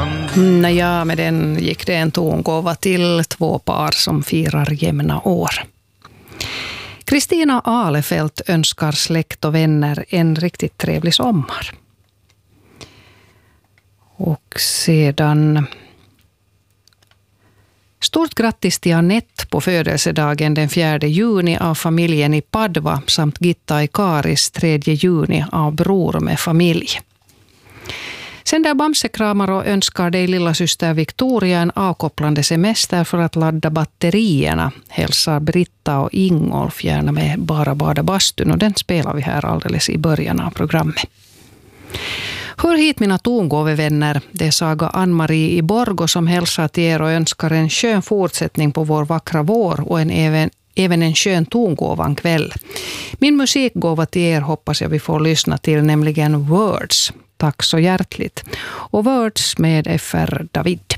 Med den gick det en tongåva till två par som firar jämna år. Kristina Alefelt önskar släkt och vänner en riktigt trevlig sommar. Och sedan stort grattis till Annette på födelsedagen den 4 juni av familjen i Padva samt Gitta i Karis 3 juni av Bror med familj. Sen där Bamsekramar och önskar dig lilla syster Victoria en avkopplande semester för att ladda batterierna. Hälsar Britta och Ingolf gärna med Bara bada bastun, och den spelar vi här alldeles i början av programmet. Hör hit mina tongåvevänner, det är Saga Ann-Marie i Borgo som hälsar till er och önskar en skön fortsättning på vår vackra vår och även en skön tongåvan kväll. Min musikgåva till er hoppas jag vi får lyssna till, nämligen Words. Tack så hjärtligt. Och Words med F.R. David.